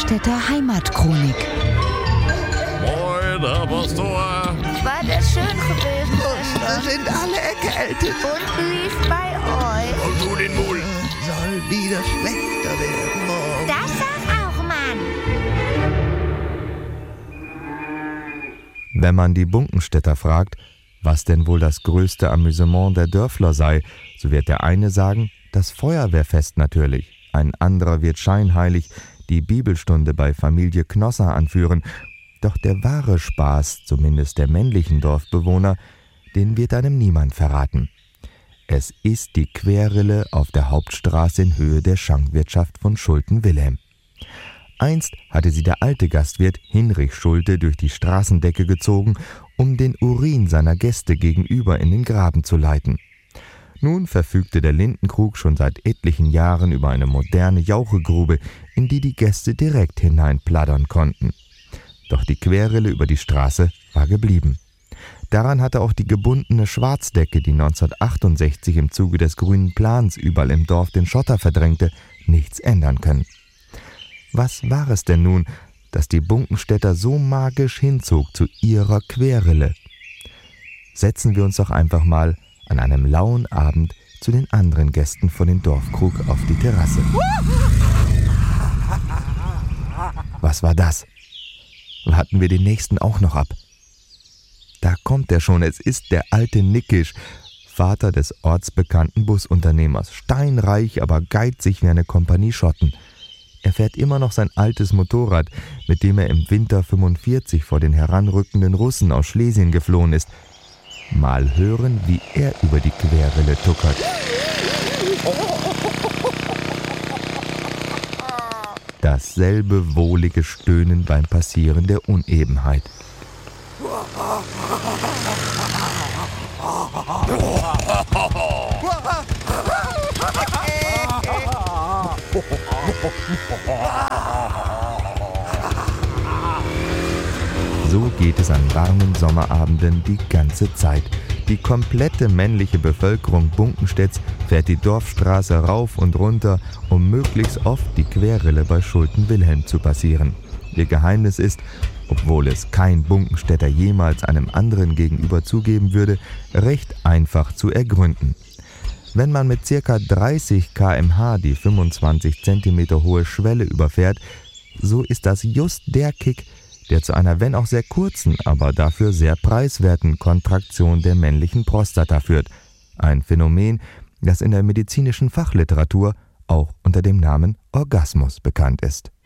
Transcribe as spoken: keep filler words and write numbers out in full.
Bunkenstädter Heimatchronik. Moin, Herr Pastor. War das schön gewesen, Wir sind alle erkältet. Und wie ist bei euch? Und du den Mund. Soll wieder schlechter werden morgen. Das sag auch, Mann. Wenn man die Bunkenstädter fragt, was denn wohl das größte Amüsement der Dörfler sei, so wird der eine sagen, das Feuerwehrfest natürlich. Ein anderer wird scheinheilig die Bibelstunde bei Familie Knosser anführen. Doch der wahre Spaß, zumindest der männlichen Dorfbewohner, den wird einem niemand verraten. Es ist die Querrille auf der Hauptstraße in Höhe der Schankwirtschaft von Schulte-Wilhelm. Einst hatte sie der alte Gastwirt Hinrich Schulte durch die Straßendecke gezogen, um den Urin seiner Gäste gegenüber in den Graben zu leiten. Nun verfügte der Lindenkrug schon seit etlichen Jahren über eine moderne Jauchegrube, in die die Gäste direkt hineinplattern konnten. Doch die Querrille über die Straße war geblieben. Daran hatte auch die gebundene Schwarzdecke, die neunzehnhundertachtundsechzig im Zuge des Grünen Plans überall im Dorf den Schotter verdrängte, nichts ändern können. Was war es denn nun, das die Bunkenstädter so magisch hinzog zu ihrer Querrille? Setzen wir uns doch einfach mal an einem lauen Abend zu den anderen Gästen von den Dorfkrug auf die Terrasse. Was war das? Warten wir den nächsten auch noch ab. Da kommt er schon, es ist der alte Nickisch, Vater des ortsbekannten Busunternehmers, steinreich, aber geizig wie eine Kompanie Schotten. Er fährt immer noch sein altes Motorrad, mit dem er im Winter fünfundvierzig vor den heranrückenden Russen aus Schlesien geflohen ist. Mal hören, wie er über die Querrille tuckert. Dasselbe wohlige Stöhnen beim Passieren der Unebenheit. So geht es an warmen Sommerabenden die ganze Zeit. Die komplette männliche Bevölkerung Bunkenstedts fährt die Dorfstraße rauf und runter, um möglichst oft die Querrille bei Schulte-Wilhelm zu passieren. Ihr Geheimnis ist, obwohl es kein Bunkenstädter jemals einem anderen gegenüber zugeben würde, recht einfach zu ergründen. Wenn man mit ca. dreißig Kilometer pro Stunde die fünfundzwanzig Zentimeter hohe Schwelle überfährt, so ist das just der Kick, der zu einer wenn auch sehr kurzen, aber dafür sehr preiswerten Kontraktion der männlichen Prostata führt. Ein Phänomen, das in der medizinischen Fachliteratur auch unter dem Namen Orgasmus bekannt ist.